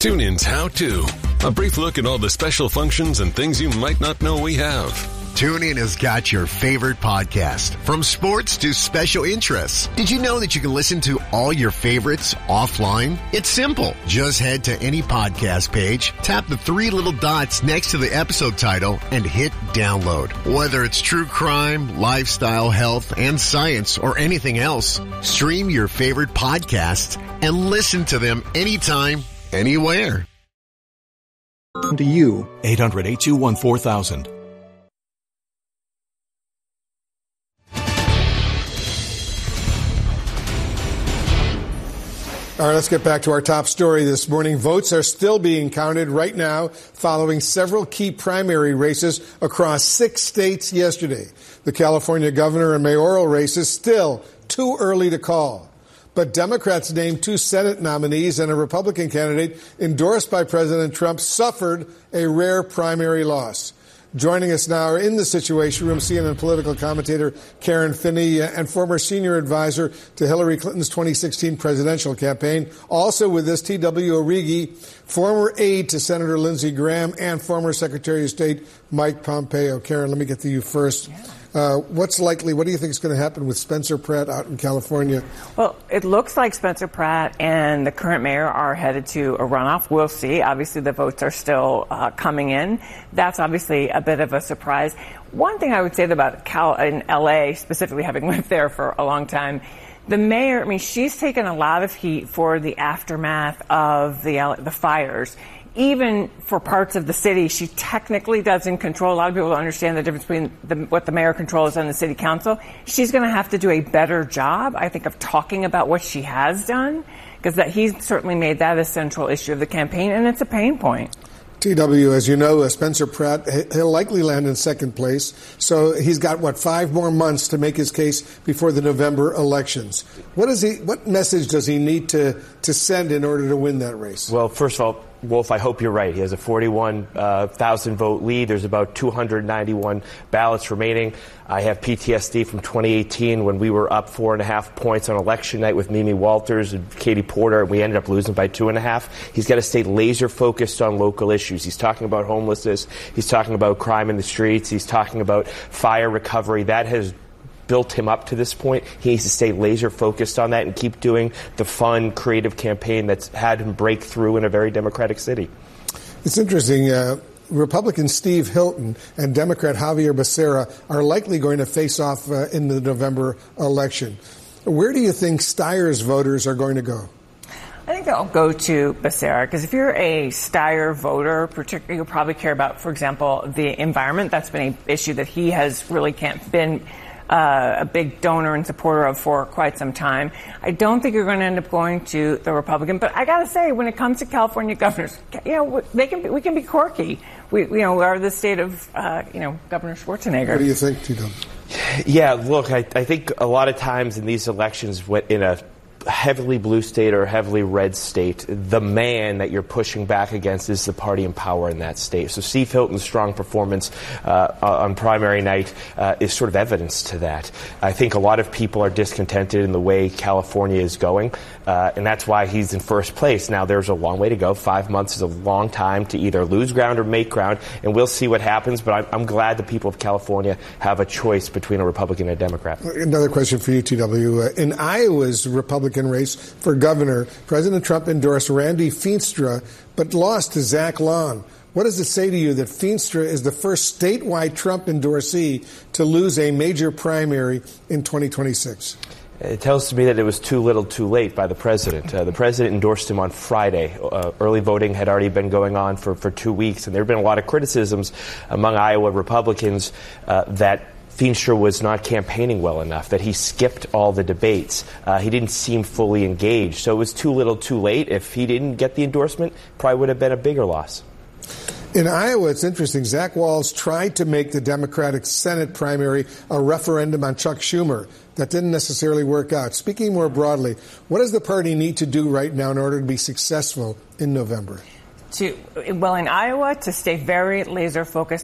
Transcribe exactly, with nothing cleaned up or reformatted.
TuneIn's How To. A brief look at all the special functions and things you might not know we have. TuneIn has got your favorite podcast, from sports to special interests. Did you know that you can listen to all your favorites offline? It's simple. Just head to any podcast page, tap the three little dots next to the episode title, and hit download. Whether it's true crime, lifestyle, health, and science, or anything else, stream your favorite podcasts and listen to them anytime, anywhere. To you, eight hundred, eight two one, four thousand. All right, let's get back to our top story this morning. Votes are still being counted right now following several key primary races across six states yesterday. The California governor and mayoral races still too early to call. But Democrats named two Senate nominees, and a Republican candidate endorsed by President Trump suffered a rare primary loss. Joining us now in the Situation Room, C N N political commentator Karen Finney and former senior advisor to Hillary Clinton's twenty sixteen presidential campaign. Also with us, T W Origi, former aide to Senator Lindsey Graham and former Secretary of State Mike Pompeo. Karen, let me get to you first. Yeah. Uh, what's likely, what do you think is going to happen with Spencer Pratt out in California? Well, it looks like Spencer Pratt and the current mayor are headed to a runoff. We'll see. Obviously, the votes are still uh, coming in. That's obviously a bit of a surprise. One thing I would say about Cal in L A, specifically having lived there for a long time, the mayor, I mean, she's taken a lot of heat for the aftermath of the the fires. Even for parts of the city, she technically doesn't control. A lot of people don't understand the difference between the, what the mayor controls and the city council. She's going to have to do a better job, I think, of talking about what she has done, because that he's certainly made that a central issue of the campaign, and it's a pain point. T W, as you know, uh, Spencer Pratt, he'll likely land in second place. So he's got, what, five more months to make his case before the November elections. What is he? What message does he need to, to send in order to win that race? Well, first of all, Wolf, I hope you're right. He has a forty-one thousand vote lead. There's about two hundred ninety-one ballots remaining. I have P T S D from twenty eighteen when we were up four and a half points on election night with Mimi Walters and Katie Porter, and we ended up losing by two and a half. He's got to stay laser focused on local issues. He's talking about homelessness. He's talking about crime in the streets. He's talking about fire recovery. That has built him up to this point. He needs to stay laser focused on that and keep doing the fun, creative campaign that's had him break through in a very democratic city. It's interesting. Uh, Republican Steve Hilton and Democrat Javier Becerra are likely going to face off uh, in the November election. Where do you think Steyer's voters are going to go? I think they'll go to Becerra, because if you're a Steyer voter, particularly, you'll probably care about, for example, the environment. That's been an issue that he has really can't been Uh, a big donor and supporter of for quite some time. I don't think you're going to end up going to the Republican, but I got to say, when it comes to California governors, you know, they can be, we can be quirky. We, you know, we are the state of, uh, you know, Governor Schwarzenegger. What do you think, Tito? Yeah, look, I, I think a lot of times in these elections, in a heavily blue state or heavily red state, the man that you're pushing back against is the party in power in that state. So Steve Hilton's strong performance uh, on primary night uh, is sort of evidence to that. I think a lot of people are discontented in the way California is going, uh, and that's why he's in first place. Now, there's a long way to go. Five months is a long time to either lose ground or make ground, and we'll see what happens, but I'm, I'm glad the people of California have a choice between a Republican and a Democrat. Another question for you, T W. Uh, in Iowa's Republican race for governor, President Trump endorsed Randy Feenstra, but lost to Zach Long. What does it say to you that Feenstra is the first statewide Trump endorsee to lose a major primary in twenty twenty-six? It tells me that it was too little too late by the president. Uh, the president endorsed him on Friday. Uh, early voting had already been going on for, for two weeks, and there have been a lot of criticisms among Iowa Republicans uh, that Feenstra was not campaigning well enough, that he skipped all the debates. Uh, he didn't seem fully engaged. So it was too little too late. If he didn't get the endorsement, probably would have been a bigger loss. In Iowa, it's interesting. Zach Walz tried to make the Democratic Senate primary a referendum on Chuck Schumer. That didn't necessarily work out. Speaking more broadly, what does the party need to do right now in order to be successful in November? To, well, in Iowa, to stay very laser focused